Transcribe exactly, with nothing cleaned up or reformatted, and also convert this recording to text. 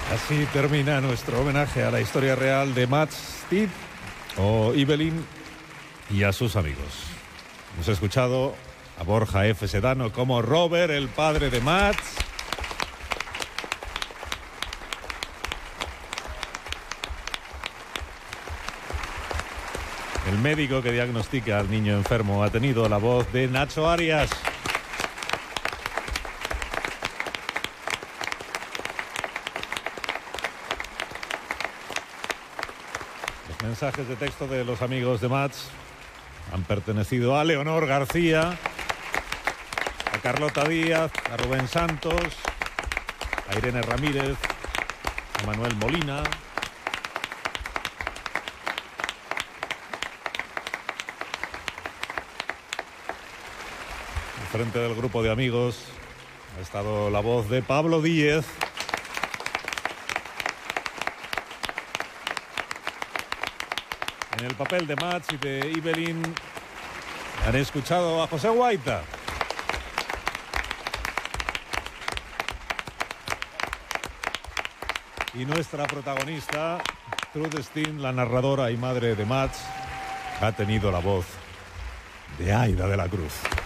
Así termina nuestro homenaje a la historia real de Mats, Steve o Ibelín y a sus amigos. Hemos escuchado a Borja F. Sedano como Robert, el padre de Mats. El médico que diagnostica al niño enfermo ha tenido la voz de Nacho Arias. Los mensajes de texto de los amigos de Mats han pertenecido a Leonor García, a Carlota Díaz, a Rubén Santos, a Irene Ramírez, a Manuel Molina, frente del grupo de amigos ha estado la voz de Pablo Díez. En el papel de Mats y de Ibelín han escuchado a José Guaita. Y nuestra protagonista, Trude Steen, la narradora y madre de Mats, ha tenido la voz de Aida de la Cruz.